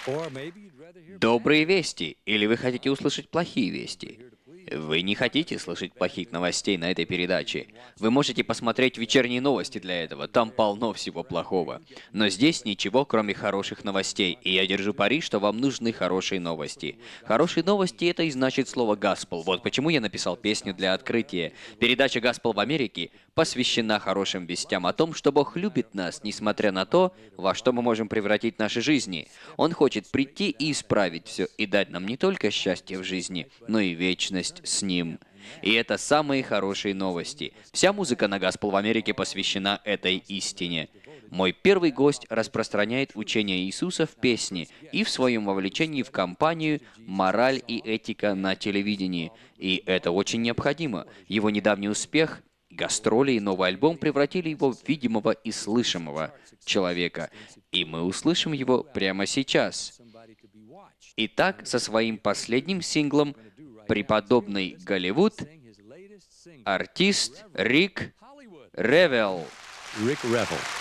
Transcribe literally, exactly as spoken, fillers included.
Добрые вести, или вы хотите услышать плохие вести? Вы не хотите слышать плохих новостей на этой передаче. Вы можете посмотреть вечерние новости для этого, там полно всего плохого. Но здесь ничего, кроме хороших новостей, и я держу пари, что вам нужны хорошие новости. Хорошие новости — это и значит слово «gospel». Вот почему я написал песню для открытия. Передача «Gospel в Америке» посвящена хорошим вестям о том, что Бог любит нас, несмотря на то, во что мы можем превратить наши жизни. Он хочет прийти и исправить все, и дать нам не только счастье в жизни, но и вечность с Ним. И это самые хорошие новости. Вся музыка на Gospel в Америке посвящена этой истине. Мой первый гость распространяет учение Иисуса в песне и в своем вовлечении в кампанию «Мораль и этика на телевидении». И это очень необходимо. Его недавний успех, гастроли и новый альбом превратили его в видимого и слышимого человека. И мы услышим его прямо сейчас. Итак, со своим последним синглом «Преподобный Голливуд» артист Рик Ревел. Rick Revel.